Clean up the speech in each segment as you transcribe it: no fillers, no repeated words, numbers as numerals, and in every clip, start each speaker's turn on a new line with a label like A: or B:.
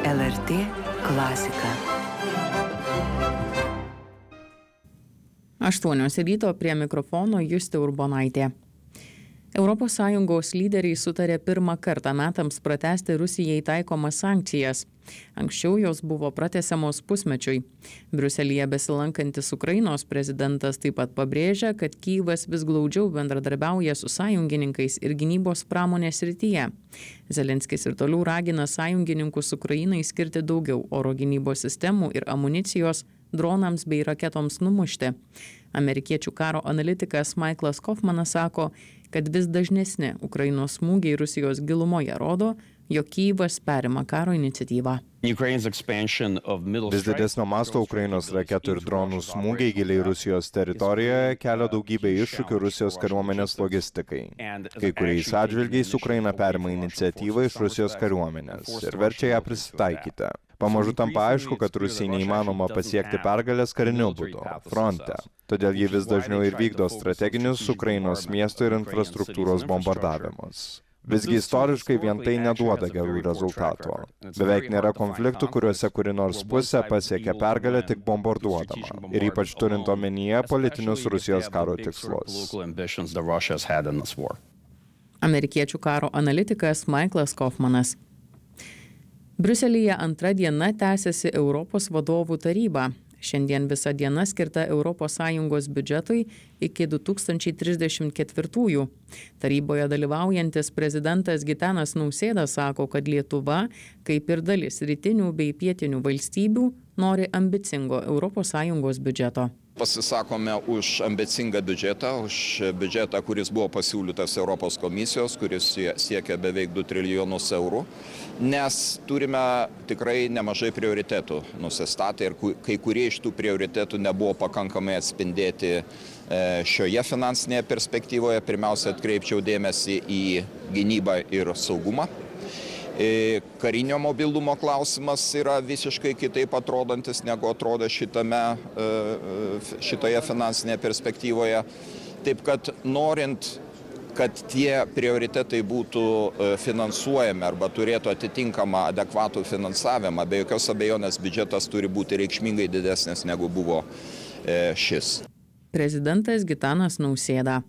A: LRT klasika. 8 ryto prie mikrofono Justė Urbonaitė. ES lyderiai sutarė pirmą kartą metams pratęsti Rusijai taikomas sankcijas. Anksčiau jos buvo pratęsiamos pusmečiui. Briuselyje besilankantis Ukrainos prezidentas taip pat pabrėžia, kad Kyjivas vis glaudžiau bendradarbiauja su sąjungininkais ir gynybos pramonės srityje. Zelenskis ir toliau ragina sąjungininkus Ukrainai skirti daugiau oro gynybos sistemų ir amunicijos dronams bei raketoms numušti. Amerikiečių karo analitikas Michaelas Kaufmanas sako, kad vis dažnesni Ukrainos smūgiai Rusijos gilumoje rodo, jog Kyjivas perima karo iniciatyvą.
B: Vis didesnio masto Ukrainos raketų ir dronų smūgiai giliai Rusijos teritorijoje kelia daugybę iššūkių Rusijos kariuomenės logistikai. Kai kuriais atžvilgiais Ukraina perima iniciatyvą iš Rusijos kariuomenės ir verčia ją prisitaikyti. Pamažu tampa aišku, kad Rusijai neįmanoma pasiekti pergalės kariniu būdu, fronte. Todėl ji vis dažniau ir vykdo strateginius Ukrainos miesto ir infrastruktūros bombardavimus. Visgi istoriškai vien tai neduoda gerų rezultatų. Beveik nėra konfliktų, kuriuose kuri nors pusė pasiekia pergalę tik bombarduodama. Ir ypač turint omenyje politinius Rusijos karo tikslus.
A: Amerikiečių karo analitikas Michaelas Kaufmanas. Briuselyje antra diena tęsiasi Europos vadovų taryba. Šiandien visa diena skirta ES biudžetui iki 2034. Taryboje dalyvaujantis prezidentas Gitanas Nausėda sako, kad Lietuva, kaip ir dalis rytinių bei pietinių valstybių, nori ambicingo ES biudžeto.
C: Pasisakome už ambicingą biudžetą, už biudžetą, kuris buvo pasiūlytas Europos komisijos, kuris siekia beveik 2 trilijonus eurų, nes turime tikrai nemažai prioritetų nusistatę ir kai kurie iš tų prioritetų nebuvo pakankamai atspindėti šioje finansinėje perspektyvoje. Pirmiausia, atkreipčiau dėmesį į gynybą ir saugumą. Karinio mobilumo klausimas yra visiškai kitaip atrodantis, negu atrodo šitoje finansinėje perspektyvoje. Taip kad norint, kad tie prioritetai būtų finansuojami arba turėtų atitinkamą adekvatų finansavimą, be jokios abejonės biudžetas turi būti reikšmingai didesnis, negu buvo šis.
A: Prezidentas Gitanas Nausėda.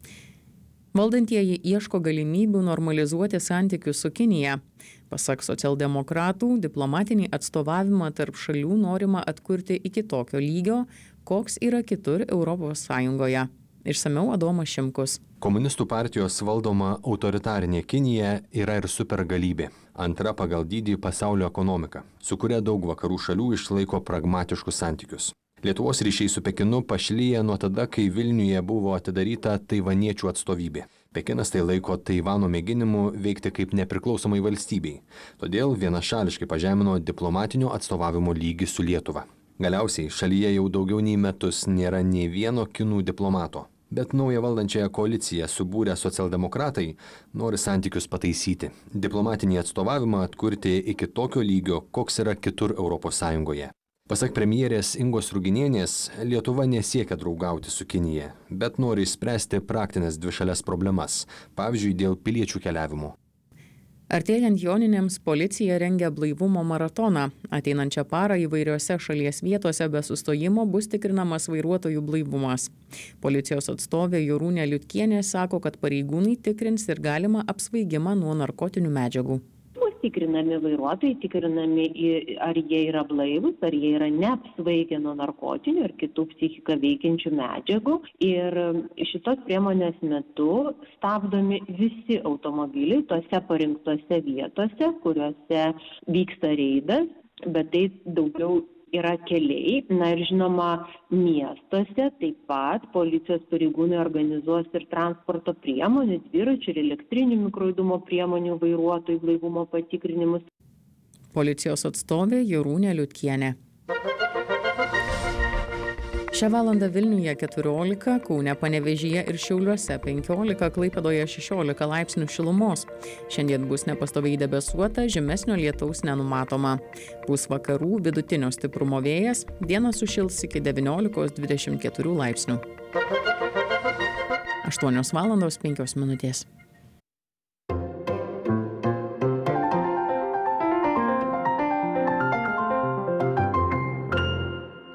A: Valdantieji ieško galimybių normalizuoti santykius su Kinija. Pasak socialdemokratų, diplomatinį atstovavimą tarp šalių norima atkurti iki tokio lygio, koks yra kitur ES. Išsamiau Adomas Šimkus.
D: Komunistų partijos valdoma autoritarinė Kinija yra ir supergalybė. Antra pagal dydį pasaulio ekonomika, su kuria daug vakarų šalių išlaiko pragmatiškus santykius. Lietuvos ryšiai su Pekinu pašlyja nuo tada, kai Vilniuje buvo atidaryta taivaniečių atstovybė. Pekinas tai laiko Taivano mėginimu veikti kaip nepriklausomai valstybei. Todėl vienašališkai pažemino diplomatinio atstovavimo lygį su Lietuva. Galiausiai šalyje jau daugiau nei metus nėra nei vieno kinų diplomato. Bet naują valdančiąją koaliciją subūrę socialdemokratai nori santykius pataisyti. Diplomatinį atstovavimą atkurti iki tokio lygio, koks yra kitur ES. Pasak premjerės Ingos Ruginienės, Lietuva nesiekia draugauti su Kinija, bet nori spręsti praktinės dvišalės problemas, pavyzdžiui, dėl piliečių keliavimo.
A: Artėjant joninėms, policija rengia blaivumo maratoną. Ateinančią parą įvairiose šalies vietose be sustojimo bus tikrinamas vairuotojų blaivumas. Policijos atstovė Jorūnė Liutkienė sako, kad pareigūnai tikrins ir galimą apsvaigimą nuo narkotinių medžiagų.
E: Tikrinami vairuotojai, tikrinami, ar jie yra blaivus, ar jie yra neapsvaigę nuo narkotinių ir kitų psichiką veikiančių medžiagų. Ir šitos priemonės metu stabdomi visi automobiliai tose parinktose vietose, kuriuose vyksta reidas, bet tai daugiau yra keliai. Na ir žinoma, miestuose taip pat policijos pareigūnai organizuos ir transporto priemonių, dviračių ir elektrinių mikrojudumo priemonių vairuotojų blaivumo patikrinimus.
A: Policijos atstovė Jorūnė Liutkienė. Šią valandą Vilniuje 14, Kaune, Panevėžyje ir Šiauliuose 15, Klaipėdoje 16 laipsnių šilumos. Šiandien bus nepastoviai debesuota, žymesnio lietaus nenumatoma. Pūs vakarų vidutinio stiprumo vėjas, dieną sušils iki 19-24 laipsnių. 8:05.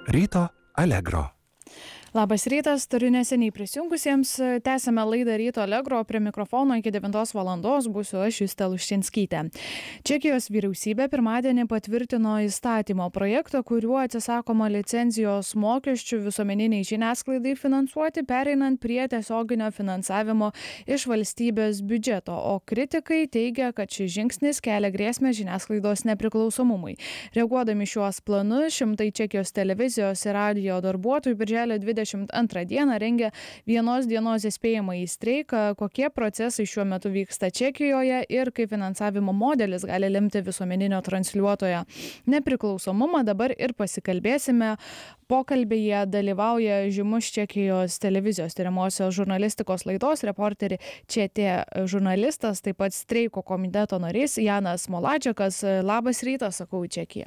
F: Ryto Allegro.
G: Labas rytas, turiu neseniai prisijungusiems. Tęsime laidą Ryto Allegro, prie mikrofono iki 9 valandos būsiu aš, Justė Luščinskytė. Čekijos vyriausybė pirmadienį patvirtino įstatymo projektą, kuriuo atsisakoma licenzijos mokesčių visuomeniniai žiniasklaidai finansuoti, pereinant prie tiesioginio finansavimo iš valstybės biudžeto, o kritikai teigia, kad šis žingsnis kelia grėsmę žiniasklaidos nepriklausomumui. Reaguodami šiuos planus, šimtai Čekijos televizijos ir radijo darbuotojų birželio 22 dieną rengia vienos dienos įspėjamąjį streiką, kokie procesai šiuo metu vyksta Čekijoje ir kaip finansavimo modelis gali lemti visuomeninio transliuotojo nepriklausomumą. Dabar ir pasikalbėsime. Pokalbėje dalyvauja žymus Čekijos televizijos tyriamosios žurnalistikos laidos reporterį ČT žurnalistas, taip pat streiko komiteto narys Janas Molačiakas. Labas rytas, sakau, į Čekiją.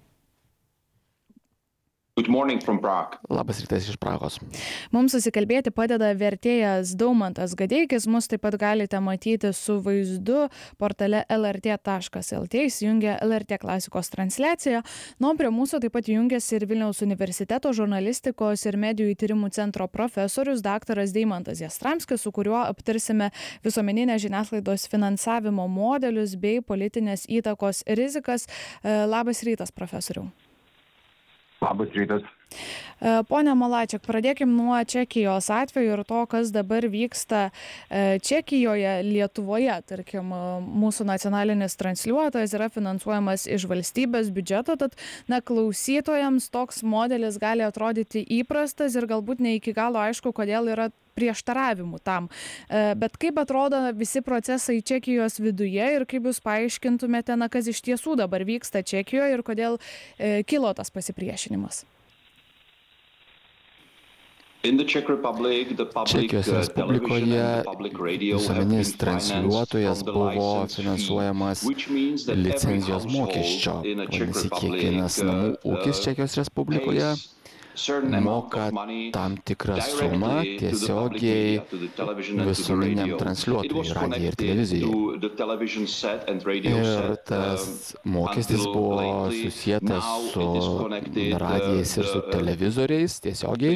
H: Good morning from Prague.
I: Labas rytas iš Prahos.
G: Mums susikalbėti padeda vertėjas Daumantas Gadeikis. Mus taip pat galite matyti su vaizdu portale lrt.lt. Įsijungia LRT klasikos transliacija. Prie mūsų taip pat jungiasi ir Vilniaus universiteto žurnalistikos ir medijų tyrimų centro profesorius daktaras Deimantas Jastramskis, su kuriuo aptarsime visuomeninės žiniasklaidos finansavimo modelius bei politinės įtakos rizikas. Labas rytas, profesoriau.
H: Labas rytas.
G: Pone Molačiak, pradėkim nuo Čekijos atveju ir to, kas dabar vyksta Čekijoje, Lietuvoje. Tarkim, mūsų nacionalinis transliuotojas yra finansuojamas iš valstybės biudžeto, tad klausytojams toks modelis gali atrodyti įprastas ir galbūt ne iki galo aišku, kodėl yra prieštaravimų tam. Bet kaip atrodo visi procesai Čekijos viduje ir kaip jūs paaiškintumėte, kas iš tiesų dabar vyksta Čekijoje ir kodėl kilo tas pasipriešinimas?
I: Čekijos Respublikoje visuomeninis transliuotojas buvo finansuojamas licenzijos mokesčio. Vadinasi, kiekvienas namų ūkis Čekijos Respublikoje moka tam tikrą sumą tiesiogiai visuomeniniam transliuotojui, radijai ir televizijai. Ir tas mokestis buvo susietas su radijais ir su televizoriais tiesiogiai.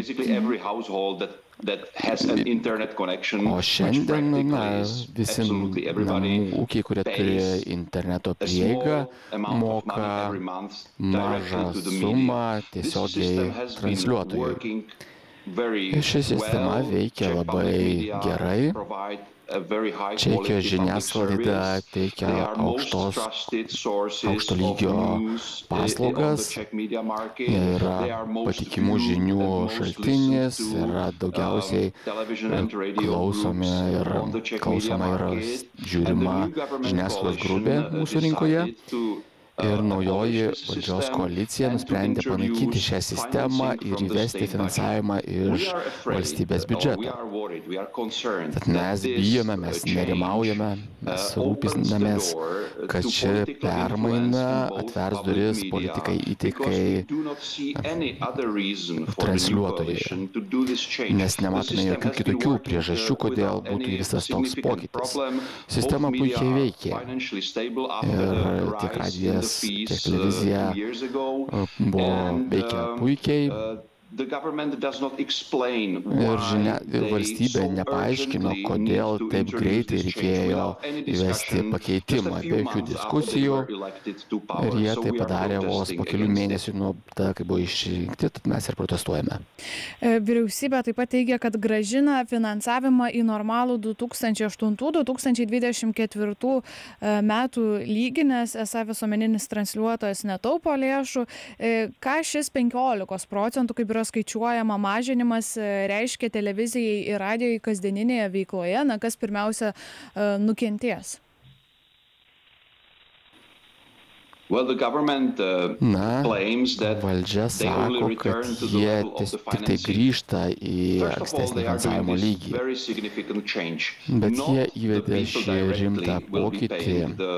I: O šiandien visi namų ūkiai, kurie turi interneto prieigą, moka mažą sumą tiesiogiai transliuotojui. Ir ši sistema veikia labai gerai. Čekijos žiniasklaida teikia aukšto lygio paslaugas, yra patikimų žinių šaltinis, yra daugiausiai klausoma ir žiūrima žiniasklaidos grupė mūsų rinkoje. Ir naujoji valdžios koalicija nusprendė panaikinti šią sistemą ir įvesti finansavimą iš valstybės biudžeto. Tad mes bijome, mes nerimaujame, mes rūpinamės, kad ši permaina atvers duris politikai įtaikai transliuotojai. Nes nematome jokių kitokių priežasčių, kodėl būtų įvestas toks pokytis. Sistema puikiai veikia. Ir tiek radijas, tiek televizija veikia puikiai. Ir valstybė nepaaiškino, kodėl taip greitai reikėjo įvesti pakeitimą be jokių diskusijų. Ir jie tai padarė vos po kelių mėnesių nuo tada, kai buvo išrinkti, tad mes ir protestuojame.
G: Vyriausybė taip pat teigia, kad grąžina finansavimą į normalų 2008-2024 metų lygį, nes esą visuomeninis transliuotojas netaupo lėšų. Ką šis 15%, kaip yra skaičiuojama, mažinimas reiškia televizijai ir radijai kasdieninėje veikloje, kas pirmiausia nukentės?
I: Valdžia sako, kad jie tik tai grįžta į ankstesnį finansavimo lygį. Bet jie įvedė šį rimtą pokytį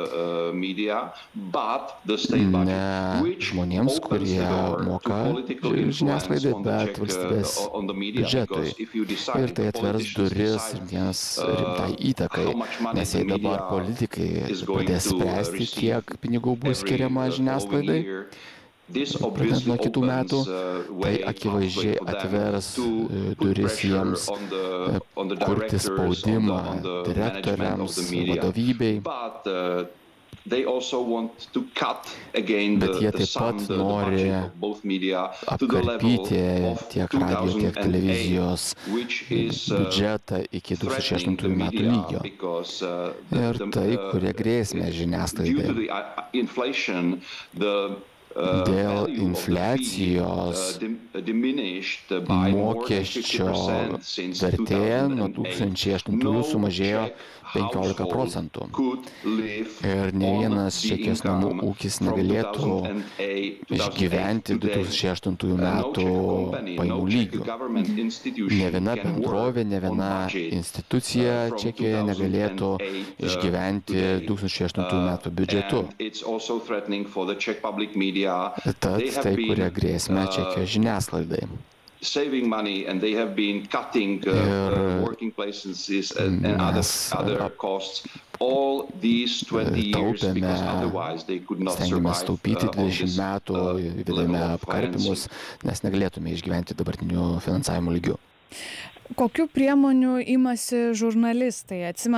I: ne žmonėms, kurie moka žiniasklaidai, bet valstybės biudžetui. Ir tai atvers duris rimtai įtakai, nes jei dabar politikai padės spręsti, kiek pinigų bus skiriama žiniasklaidai, pradedant nuo kitų metų, tai akivaizdžiai atvers duris jiems kurti spaudimą direktoriams, vadovybei. Bet jie taip pat nori apkarpyti tiek radijo, tiek televizijos biudžetą iki 2008 metų lygio. Ir tai kuria grėsmę žiniasklaidai. Dėl infliacijos mokesčio vertė nuo 2008 sumažėjo 15%. Ir ne vienas Čekijos namų ūkis negalėtų išgyventi 2008 metų pajamų lygių. Ne viena bendrovė, ne viena institucija Čekijoje negalėtų išgyventi 2008 metų biudžetu. Tad tai kuria grėsmę Čekijos žiniasklaidai. Ir mes taupėme, stengiamės taupyti 20 metų, įvedėme apkarpimus, nes negalėtume išgyventi dabartiniu finansavimo lygiu.
G: Kokių priemonių imasi žurnalistai?